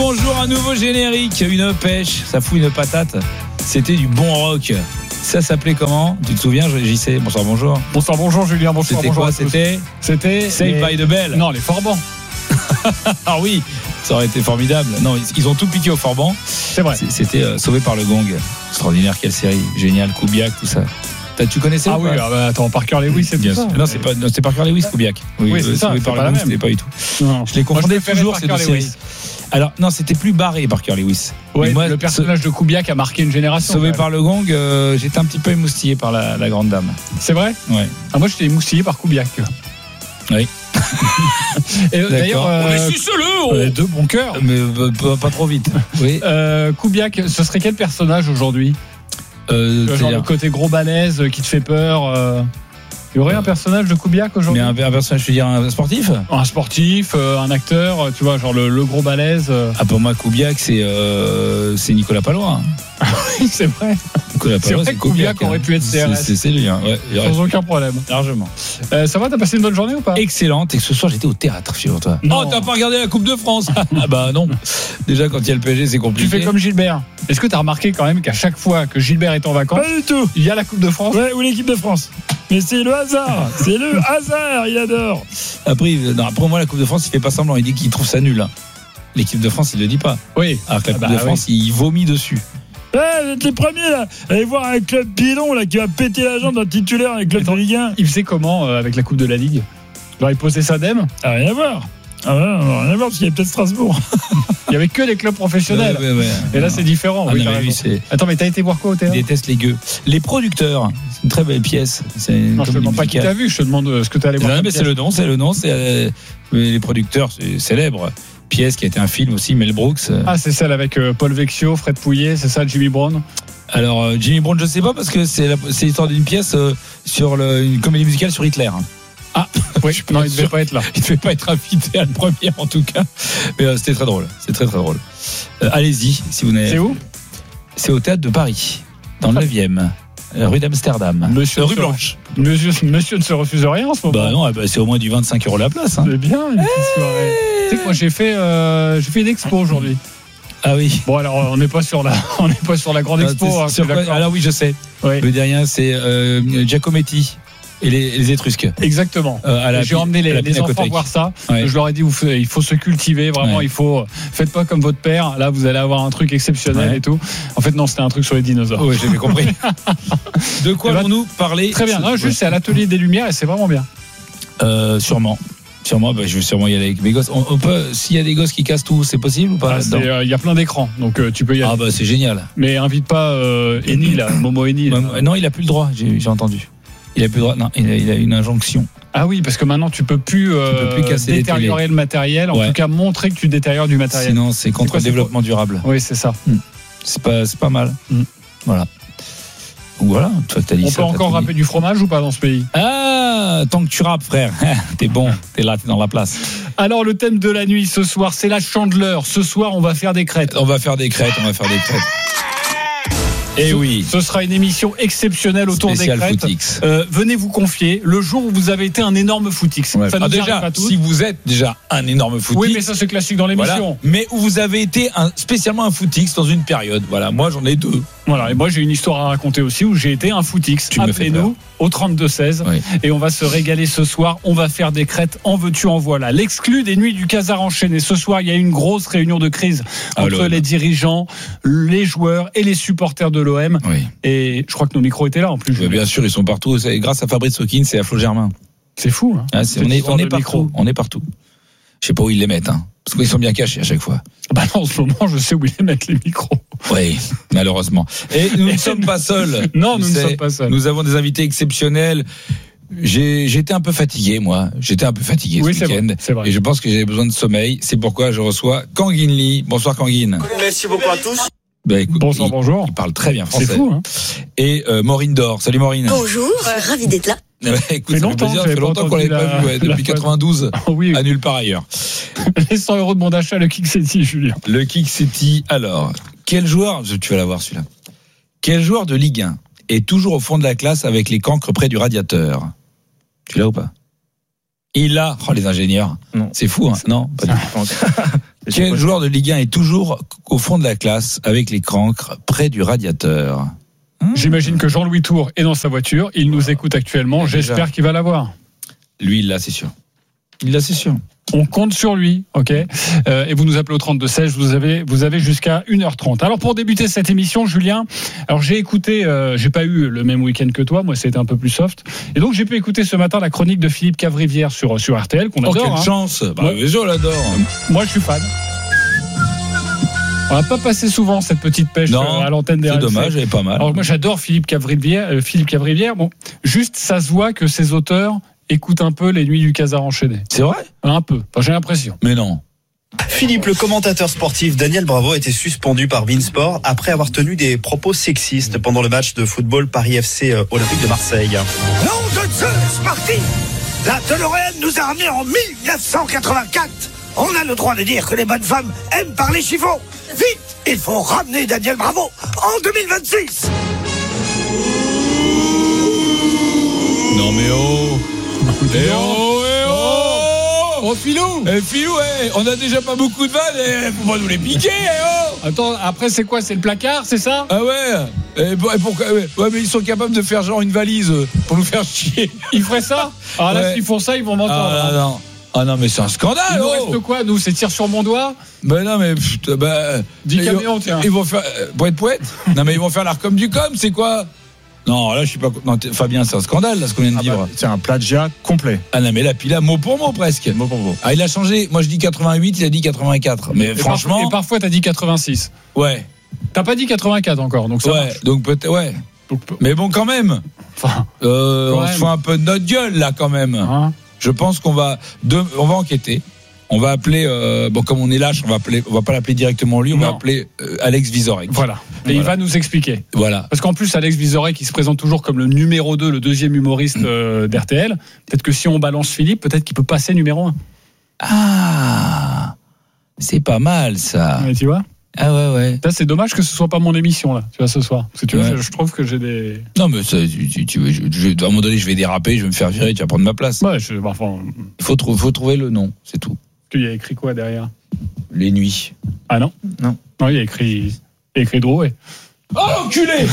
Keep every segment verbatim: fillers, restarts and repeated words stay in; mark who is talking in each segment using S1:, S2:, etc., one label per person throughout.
S1: bonjour, un nouveau générique, une pêche, ça fout une patate. C'était du bon rock. Ça s'appelait comment? Tu te souviens, J C? Bonsoir, bonjour.
S2: Bonsoir, bonjour Julien, bonsoir,
S1: C'était
S2: bonjour.
S1: Quoi C'était
S2: C'était
S1: Saved
S2: les...
S1: by the Bell.
S2: Non, les Forbans.
S1: Ah oui, ça aurait été formidable. Non, ils, ils ont tout piqué au Forban.
S2: C'est vrai.
S1: C'était euh, Sauvé par le Gong. Extraordinaire, quelle série. Génial, Kubiak, tout ça. T'as, tu connaissais?
S2: Ah oui, ah bah, attends, Parker Lewis, c'est
S1: bien
S2: tout ça.
S1: Non, c'est pas, non, c'était Parker Lewis, Kubiak.
S2: Oui, oui c'est euh, ça.
S1: Sauvé par le Gong, c'était pas du tout.
S2: Non.
S1: Je les confondais toujours, ces deux séries. Alors, non, c'était plus barré, Parker Lewis.
S2: Ouais, moi, le personnage ce... de Kubiak a marqué une génération.
S1: Sauvé par le Gong, euh, j'étais un petit peu émoustillé par la, la grande dame.
S2: C'est vrai?
S1: Ouais.
S2: Ah, moi, j'étais émoustillé par Kubiak.
S1: Oui.
S2: Et, d'ailleurs, euh,
S1: on est suceleux,
S2: on est deux bons cœurs.
S1: Mais euh, pas, pas trop vite. Oui.
S2: Euh, Kubiak, ce serait quel personnage aujourd'hui? euh, Genre le côté gros balèze qui te fait peur. Euh... Il y aurait un personnage de Kubiak aujourd'hui?
S1: Mais un, un personnage, je veux dire, un sportif?
S2: Un sportif, euh, un acteur, tu vois, genre le, le gros balèze. Euh...
S1: Ah, pour moi, Kubiak, c'est, euh, c'est Nicolas Palois.
S2: Oui, c'est vrai.
S1: Nicolas Palois,
S2: c'est vrai
S1: c'est
S2: que Kubiak,
S1: Kubiak,
S2: aurait pu être C R S.
S1: C'est, c'est, c'est lui, hein. Ouais,
S2: sans aucun problème.
S1: Largement.
S2: Euh, ça va, t'as passé une bonne journée ou pas?
S1: Excellente. Et ce soir, j'étais au théâtre, figure-toi.
S2: Non.
S1: Oh, t'as pas regardé la Coupe de France? Ah bah non. Déjà, quand il y a le P S G, c'est compliqué.
S2: Tu fais comme Gilbert. Est-ce que t'as remarqué quand même qu'à chaque fois que Gilbert est en vacances,
S1: pas du tout,
S2: il y a la Coupe de France?
S1: Ouais, ou l'équipe de France. Mais c'est le hasard, c'est le hasard, il adore. Après, non, après moi, la Coupe de France, il fait pas semblant, il dit qu'il trouve ça nul. Hein. L'équipe de France, il le dit pas.
S2: Oui.
S1: Alors que la
S2: ah
S1: Coupe
S2: bah,
S1: de France, oui. Il vomit dessus.
S3: Eh, vous êtes les premiers là. Allez voir un club bidon là qui va péter la jambe d'un titulaire avec le club de Ligue un.
S2: Il faisait comment euh, avec la Coupe de la Ligue? Genre il posait sa dème?
S3: Ah, rien à voir. Ah ouais, non, rien à voir parce qu'il y avait peut-être Strasbourg.
S2: Il y avait que les clubs professionnels.
S1: Ouais, ouais, ouais.
S2: Et là c'est différent.
S1: Ah,
S2: oui,
S1: non, mais lui, c'est...
S2: Attends, mais t'as été voir quoi au théâtre?
S1: Il déteste les gueux. Les producteurs, c'est une très belle pièce. C'est
S2: non, je te demande pas qui t'a vu, je te demande ce que t'es allé voir.
S1: Non, mais c'est le nom, c'est le nom, c'est euh, les producteurs, c'est célèbre. Pièce qui a été un film aussi, Mel Brooks.
S2: Ah, c'est celle avec euh, Paul Vecchio, Fred Pouillet, c'est ça, Jimmy Brown?
S1: Alors euh, Jimmy Brown, je sais pas parce que c'est, la, c'est l'histoire d'une pièce euh, sur le, une comédie musicale sur Hitler.
S2: Ah, oui, non, il devait pas être là.
S1: Il devait pas être invité à la première en tout cas. Mais euh, c'était très drôle, c'est très très drôle. Euh, allez-y, si vous n'avez.
S2: C'est où?
S1: C'est au théâtre de Paris, dans le neuvième, rue d'Amsterdam.
S2: Monsieur
S1: euh, rue Blanche.
S2: Monsieur, monsieur ne se refuse rien en ce moment.
S1: Bah non, bah c'est au moins du vingt-cinq euros la place. Hein.
S2: C'est bien une petite hey soirée. Tu sais que moi j'ai fait, euh, j'ai fait une expo aujourd'hui.
S1: Ah oui.
S2: Bon alors on n'est pas sur la, on n'est pas sur la grande expo.
S1: Ah,
S2: hein,
S1: sur quoi, alors oui, je sais.
S2: Oui.
S1: Le dernier, c'est euh, Giacometti. Et les, les Étrusques.
S2: Exactement.
S1: Euh, à la,
S2: J'ai emmené les, les enfants voir ça. Ouais. Je leur ai dit, vous, il faut se cultiver, vraiment, ouais. il faut. Faites pas comme votre père. Là, vous allez avoir un truc exceptionnel ouais. et tout. En fait, non, c'était un truc sur les dinosaures.
S1: Oui, j'ai compris. De quoi allons-nous parler?
S2: Très bien. Non, juste, ouais. c'est à l'atelier des Lumières et c'est vraiment bien.
S1: Euh, sûrement. Sûrement, bah, je vais sûrement y aller avec mes gosses. On, on peut, s'il y a des gosses qui cassent tout, c'est possible ou pas?
S2: Il ah, euh, y a plein d'écrans, donc euh, tu peux y aller.
S1: Ah bah c'est génial.
S2: Mais invite pas euh, Eni là, Momo Eni. Là.
S1: Non, il a plus le droit. J'ai, j'ai entendu. Il a plus le droit. Non, il a, il a une injonction.
S2: Ah oui, parce que maintenant tu peux plus, euh, tu peux plus casser détériorer le matériel. En ouais. tout cas, montrer que tu détériores du matériel.
S1: Sinon, c'est contre c'est quoi, le développement c'est durable.
S2: Oui, c'est ça.
S1: Mmh. C'est pas, c'est pas mal. Mmh. Voilà. Donc voilà. Toi, t'as dit
S2: On
S1: ça,
S2: peut encore râper du fromage ou pas dans ce pays?
S1: Ah, tant que tu rappes, frère. T'es bon. T'es là, t'es dans la place.
S2: Alors le thème de la nuit ce soir, c'est la chandeleur. Ce soir, on va faire des crêtes.
S1: On va faire des crêtes. On va faire des crêtes. Et
S2: ce,
S1: oui.
S2: Ce sera une émission exceptionnelle autour
S1: Spécial
S2: des crêtes. Euh, venez vous confier le jour où vous avez été un énorme footix.
S1: Ouais.
S2: Ça nous
S1: ah, déjà, pas si vous êtes déjà un énorme footix.
S2: Oui, mais ça c'est classique dans l'émission.
S1: Voilà. Mais où vous avez été un, spécialement un footix dans une période. Voilà, moi j'en ai deux.
S2: Voilà, et moi j'ai une histoire à raconter aussi où j'ai été un footix. Appelez-nous au trente-deux seize oui. et on va se régaler ce soir. On va faire des crêtes. En veux-tu, en voilà. L'exclu des nuits du Casar enchaîné. Ce soir, il y a une grosse réunion de crise entre ah, les dirigeants, les joueurs et les supporters de l'O M.
S1: Oui.
S2: Et je crois que nos micros étaient là en plus.
S1: Oui, bien sûr, ils sont partout. C'est grâce à Fabrice Hawkins et à Flo Germain.
S2: C'est fou. Hein.
S1: Ah, c'est, c'est on est, on est partout. On est partout. Je sais pas où ils les mettent, hein, parce qu'ils sont bien cachés à chaque fois.
S2: Bah non, en ce moment, je sais où ils mettent les micros.
S1: Oui, malheureusement. Et nous ne sommes pas seuls.
S2: Non, nous
S1: sais,
S2: ne sommes pas seuls.
S1: Nous avons des invités exceptionnels. J'ai, j'étais un peu fatigué, moi. J'étais un peu fatigué
S2: oui,
S1: ce week-end.
S2: Vrai, c'est vrai.
S1: Et je pense que j'avais besoin de sommeil. C'est pourquoi je reçois Kangin Lee. Bonsoir, Kangin.
S4: Merci beaucoup à tous.
S1: Bah, écoute,
S2: bonsoir,
S1: il,
S2: bonjour.
S1: Il parle très bien français.
S2: C'est fou, hein.
S1: Et euh, Maureen Dor. Salut, Maureen.
S5: Bonjour, euh, ravi d'être là.
S1: Ouais, écoute, ça fait plaisir, ça fait longtemps qu'on l'avait pas vu, ouais, depuis quatre-vingt-douze,
S2: oh, oui, oui.
S1: à nulle part ailleurs.
S2: Les cent euros de bon d'achat, le Kick-City, Julien.
S1: Le Kick-City, alors, quel joueur, tu vas l'avoir celui-là, quel joueur de Ligue un est toujours au fond de la classe avec les cancres près du radiateur? Tu l'as ou pas? Il l'a, oh les ingénieurs,
S2: non.
S1: C'est fou, hein? Non, pas du tout. Quel joueur de Ligue un est toujours au fond de la classe avec les cancres près du radiateur?
S2: J'imagine que Jean-Louis Tour est dans sa voiture. Il nous écoute actuellement. J'espère qu'il va l'avoir.
S1: Lui, il l'a, c'est sûr. Il l'a, c'est sûr.
S2: On compte sur lui, ok. Euh, et vous nous appelez au trente-deux seize. Vous avez, vous avez jusqu'à une heure trente. Alors pour débuter cette émission, Julien, alors j'ai écouté, euh, j'ai pas eu le même week-end que toi. Moi, c'était un peu plus soft. Et donc j'ai pu écouter ce matin la chronique de Philippe Cavrivière sur sur R T L qu'on adore.
S1: Oh, quelle
S2: hein.
S1: chance. Bah,
S2: ouais.
S1: Je l'adore.
S2: Moi, je suis fan. On va pas passer souvent cette petite pêche
S1: non,
S2: à l'antenne des
S1: c'est dommage, elle est pas mal.
S2: Alors moi j'adore Philippe Cavrivière, euh, Philippe Cavrivière. Bon, juste ça se voit que ses auteurs écoutent un peu les nuits du Casar enchaîné.
S1: C'est vrai ?
S2: Un peu. Enfin, j'ai l'impression.
S1: Mais non.
S4: Philippe, le commentateur sportif Daniel Bravo a été suspendu par Beansport après avoir tenu des propos sexistes pendant le match de football Paris F C euh, Olympique de Marseille.
S5: Nom de Zeus, Sparty ! La DeLorean nous a ramenés en mille neuf cent quatre-vingt-quatre. On a le droit de dire que les bonnes femmes aiment parler chiffon. Vite, il faut ramener Daniel Bravo en deux mille vingt-six.
S1: Non mais oh. Eh oh, eh oh.
S2: Oh Philou
S1: Eh Philou, eh, on a déjà pas beaucoup de vannes, eh, faut pas nous les piquer, eh oh.
S2: Attends, après c'est quoi? C'est le placard, c'est ça?
S1: Ah ouais. Et pourquoi ouais. ouais, mais ils sont capables de faire genre une valise pour nous faire chier.
S2: Ils feraient ça? Ah là,
S1: ouais.
S2: S'ils font ça, ils vont m'entendre.
S1: Ah non. Ah non, mais c'est un scandale.
S2: Il nous
S1: oh.
S2: reste quoi, nous? C'est tir sur mon doigt?
S1: Ben non, mais putain, bah,
S2: dix camions, tiens.
S1: Ils vont faire poète poète. Non mais ils vont faire l'art comme du com, c'est quoi? Non, là je suis pas non, Fabien, c'est un scandale là ce qu'on vient de
S6: ah
S1: vivre.
S6: Bah, c'est un plagiat complet.
S1: Ah non mais là, puis là mot pour mot presque.
S6: Mot pour mot.
S1: Ah il a changé. Moi je dis quatre-vingt-huit, il a dit quatre-vingt-quatre. Mais
S2: et
S1: franchement.
S2: Parfois, et parfois t'as dit quatre-vingt-six.
S1: Ouais.
S2: T'as pas dit quatre-vingt-quatre encore, donc ça
S1: ouais.
S2: marche.
S1: Donc peut-être ouais.
S2: Donc,
S1: mais bon quand même.
S2: Enfin.
S1: Euh,
S2: quand
S1: on
S2: même.
S1: se fout un peu de notre gueule là quand même.
S2: Hein?
S1: Je pense qu'on va de, on va enquêter. On va appeler euh, bon comme on est lâche, on va appeler on va pas l'appeler directement lui, on
S2: non.
S1: va appeler euh, Alex Vizorek.
S2: Voilà. Et voilà. Il va nous expliquer.
S1: Voilà.
S2: Parce qu'en plus Alex Vizorek qui se présente toujours comme le numéro deux, le deuxième humoriste euh, d'R T L, peut-être que si on balance Philippe, peut-être qu'il peut passer numéro un.
S1: Ah. C'est pas mal ça.
S2: Ouais, tu vois?
S1: Ah ouais ouais.
S2: Là, c'est dommage que ce soit pas mon émission là, tu vois, ce soir. Parce que tu vois,
S1: ouais.
S2: je, je trouve que j'ai des.
S1: Non mais ça, tu, tu, tu, je, je, à un moment donné, je vais déraper, je vais me faire virer, tu vas prendre ma place.
S2: Ouais, je, enfin.
S1: Il faut, trou- faut trouver le nom, c'est tout.
S2: Il y a écrit quoi derrière?
S1: Les nuits.
S2: Ah non.
S1: Non.
S2: Non, il y a écrit, il y a écrit Drouet.
S1: Oh l'enculé.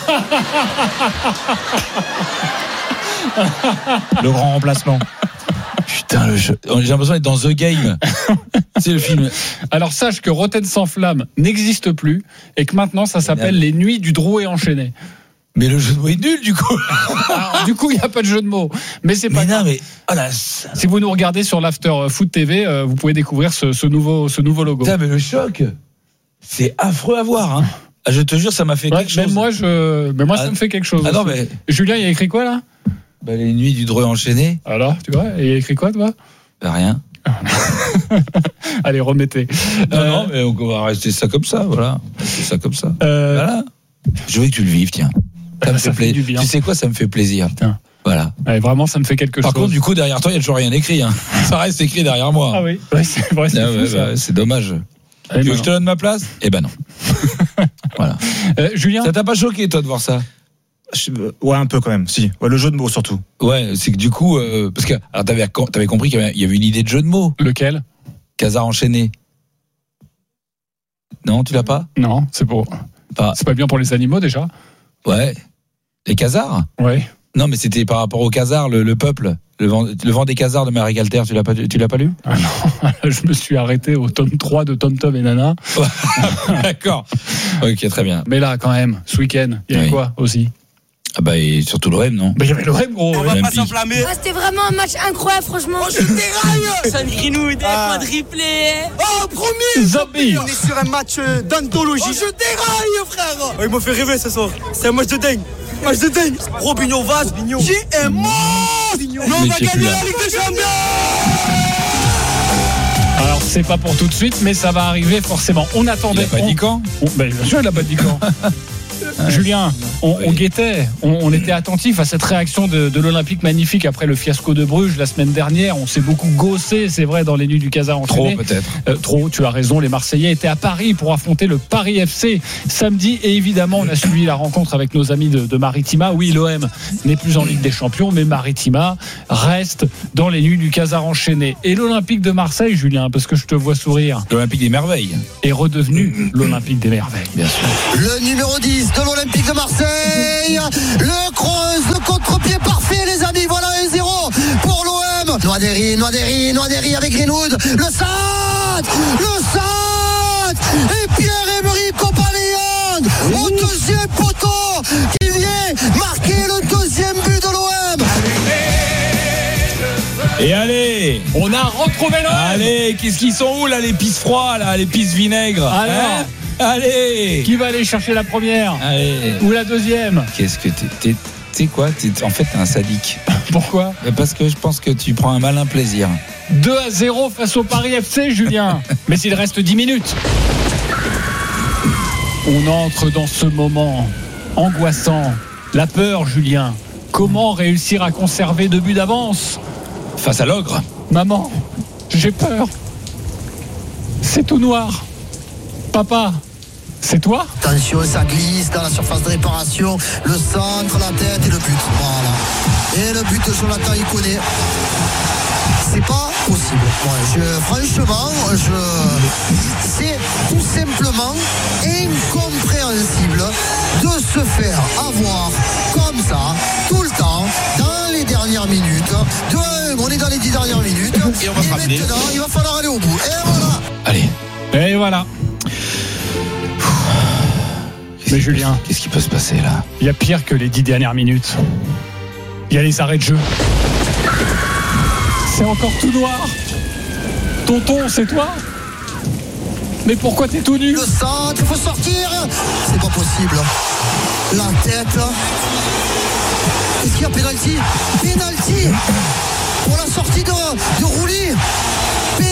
S6: Le grand remplacement.
S1: Putain, le jeu. J'ai l'impression d'être dans The Game. C'est le film.
S2: Alors sache que Rotten sans flamme n'existe plus et que maintenant ça s'appelle Les Nuits du Drouet enchaîné.
S1: Mais le jeu de mots est nul du coup.
S2: Alors, du coup, il n'y a pas de jeu de mots. Mais c'est pas
S1: mais
S2: grave.
S1: non, mais oh là,
S2: si vous nous regardez sur l'After Foot T V, euh, vous pouvez découvrir ce, ce nouveau, ce nouveau logo.
S1: Putain, mais le choc, c'est affreux à voir. Hein. Ah, je te jure, ça m'a fait
S2: Ouais,
S1: quelque chose.
S2: même moi, je, mais moi, ça
S1: ah,
S2: me fait quelque chose.
S1: Ah non, mais
S2: Julien, il a écrit quoi là?
S1: Bah, les nuits du Drouet enchaîné.
S2: Alors, tu vois, et il a écrit quoi, toi?
S1: Bah, rien.
S2: Allez, remettez.
S1: Non,
S2: euh,
S1: non, mais on va rester ça comme ça, voilà. Rester ça comme ça.
S2: Euh,
S1: Voilà. Je veux que tu le vives, tiens. Ça me
S2: ça
S1: fait
S2: fait du
S1: plaisir.
S2: bien.
S1: Tu sais quoi, ça me fait plaisir.
S2: Putain.
S1: Voilà.
S2: Ouais, vraiment, ça me fait quelque
S1: Par
S2: chose.
S1: contre, du coup, derrière toi, il n'y a toujours rien écrit. Hein. Ça reste écrit derrière moi.
S2: Ah oui, ouais, c'est vrai, c'est
S1: Ah
S2: fou,
S1: ouais,
S2: ça.
S1: bah, c'est dommage.
S2: Allez,
S1: tu veux que
S2: maintenant.
S1: je te donne ma place? Eh ben non. Voilà.
S2: Euh, Julien,
S1: Ça t'a pas choqué, toi, de voir ça?
S6: Je- Ouais, un peu quand même. Si. Ouais, le jeu de mots surtout.
S1: Ouais, c'est que du coup, euh, parce que alors t'avais, t'avais compris qu'il y avait, il y avait une idée de jeu de mots.
S2: lequel?
S1: Casar enchaîné. Non, tu l'as pas?
S2: Non, c'est pour.
S1: Pas.
S2: C'est pas bien pour les animaux déjà.
S1: Ouais. Les casars?
S2: Ouais.
S1: Non, mais c'était par rapport au casar, le, le peuple. Le vent, le vent des casars de Marie Calter, tu l'as pas, tu l'as pas lu?
S2: Ah non, je me suis arrêté au tome trois de Tom Tom et Nana.
S1: D'accord. Ok, très bien.
S2: Mais là, quand même, ce week-end, il y avait
S1: Oui.
S2: quoi aussi?
S1: Ah bah, et surtout l'O M, non?
S2: Bah, il y avait l'O M, gros.
S5: On
S2: ouais.
S5: va
S1: Même
S5: pas
S1: pique.
S5: s'enflammer.
S7: Ah, c'était vraiment un match incroyable, franchement.
S5: Oh, je déraille.
S7: Ça ne grinouille,
S5: Ah.
S7: quadriplé.
S5: Oh, promis.
S2: Zombie.
S5: On est sur un match euh, d'anthologie. Oh, je déraille, frère. Oh, il m'a fait rêver ce soir. C'est un match de dingue. Match de dingue. Robinho Vaz. J'ai un mort. Mais on
S1: Mais
S5: va
S1: tu es plus
S5: gagner
S1: là.
S5: la Ligue des Champions.
S2: Alors, c'est pas pour tout de suite, mais ça va arriver forcément. On
S1: Il
S2: attendait.
S1: a pas
S2: on-
S1: dit quand?
S2: on- bah, bien sûr, il a pas dit quand. Ouais. Julien, on, oui. on guettait, on, on était attentif à cette réaction de, de l'Olympique magnifique après le fiasco de Bruges la semaine dernière. On s'est beaucoup gossé, c'est vrai, dans les nuits du Casa enchaîné.
S1: Trop peut-être.
S2: Euh, trop, tu as raison. Les Marseillais étaient à Paris pour affronter le Paris F C samedi. Et évidemment, on a suivi la rencontre avec nos amis de, de Maritima. Oui, l'O M n'est plus en Ligue des Champions, mais Maritima reste dans les nuits du Casa enchaîné. Et l'Olympique de Marseille, Julien, parce que je te vois sourire.
S1: L'Olympique des merveilles
S2: est redevenu l'Olympique des merveilles, bien sûr.
S8: Le numéro dix de l'Olympique de Marseille, le croise, le contre-pied parfait, les amis. Voilà un zéro pour l'O M. Noaderi, Noaderi, Noaderi avec Greenwood. Le Stade, le Stade et Pierre-Emerick Aubameyang au deuxième poteau qui vient marquer le deuxième but de l'O M.
S1: Et allez,
S2: on a retrouvé l'O M.
S1: Allez, qu'est-ce qu'ils sont où là, les pisse froids là, les pisse vinaigres.
S2: Alors,
S1: hein? Allez,
S2: qui va aller chercher la première?
S1: Allez.
S2: Ou la deuxième?
S1: Qu'est-ce que t'es, t'es, t'es quoi t'es, En fait, t'es un sadique.
S2: Pourquoi?
S1: Parce que je pense que tu prends un malin plaisir.
S2: deux à zéro face au Paris F C, Julien. Mais s'il reste dix minutes. On entre dans ce moment angoissant. La peur, Julien. Comment réussir à conserver deux buts d'avance
S1: face à l'ogre?
S2: Maman, j'ai peur. C'est tout noir. Papa, c'est toi?
S8: Attention, ça glisse dans la surface de réparation. Le centre, la tête et le but. Voilà. Et le but de Jonathan, il connaît. C'est pas possible. Ouais, je, franchement, je, c'est tout simplement incompréhensible de se faire avoir comme ça, tout le temps, dans les dernières minutes. De, on est dans les dix dernières minutes.
S1: Et on va se ramener.
S8: Maintenant, il va falloir aller au bout. Et voilà.
S1: Allez.
S2: Et voilà. Mais Julien,
S1: qu'est-ce qui peut se passer là?
S2: Il y a pire que les dix dernières minutes. Il y a les arrêts de jeu. C'est encore tout noir. Tonton, c'est toi? Mais pourquoi t'es tout nu?
S8: Le centre, il faut sortir. C'est pas possible. La tête. Est-ce qu'il y a pénalty? Pénalty pour la sortie de, de Roulis.